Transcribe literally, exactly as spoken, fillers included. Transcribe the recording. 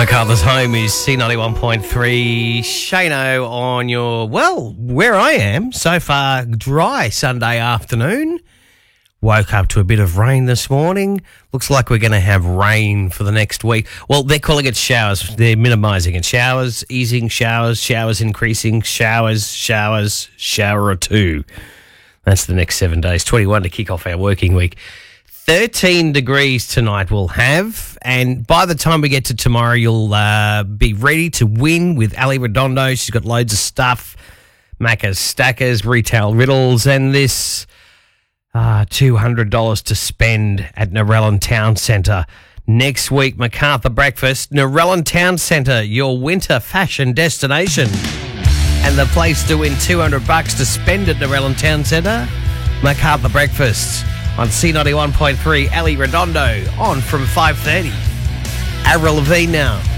MacArthur's home is C ninety-one point three. Shano on your, well, where I am, so far dry Sunday afternoon. Woke up to a bit of rain this morning. Looks like we're going to have rain for the next week. Well, they're calling it showers. They're minimising it. Showers, easing showers, showers increasing, showers, showers, shower or two. That's the next seven days. twenty-one to kick off our working week. thirteen degrees tonight we'll have, and by the time we get to tomorrow, you'll uh, be ready to win with Ali Redondo. She's got loads of stuff, Macca's Stackers, retail riddles, and this uh, two hundred dollars to spend at Narellan Town Centre. Next week, MacArthur Breakfast, Narellan Town Centre, your winter fashion destination. And the place to win two hundred bucks to spend at Narellan Town Centre, MacArthur Breakfast. On C ninety-one point three, Ali Redondo on from five thirty. Avril Lavigne now.